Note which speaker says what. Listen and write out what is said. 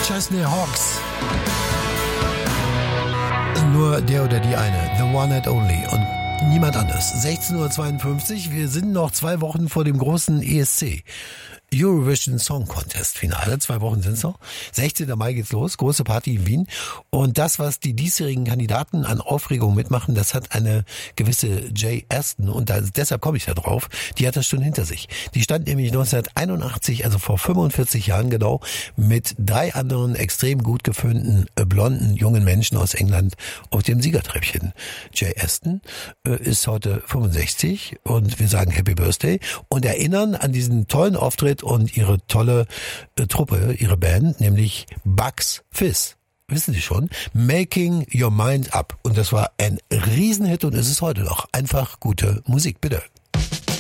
Speaker 1: Chesney Hawks. Nur der oder die eine. The one and only. Und niemand anders. 16:52 Uhr. Wir sind noch 2 Wochen vor dem großen ESC. Eurovision Song Contest Finale. 2 Wochen sind es noch. 16. Mai geht's los. Große Party in Wien. Und das, was die diesjährigen Kandidaten an Aufregung mitmachen, das hat eine gewisse Jay Aston. Und deshalb komme ich da drauf. Die hat das schon hinter sich. Die stand nämlich 1981, also vor 45 Jahren genau, mit 3 anderen extrem gut geföhnten, blonden, jungen Menschen aus England auf dem Siegertreppchen. Jay Aston ist heute 65 und wir sagen Happy Birthday und erinnern an diesen tollen Auftritt und ihre tolle Truppe, ihre Band, nämlich Bucks Fizz. Wissen Sie schon? Making Your Mind Up. Und das war ein Riesenhit und ist es heute noch. Einfach gute Musik, bitte.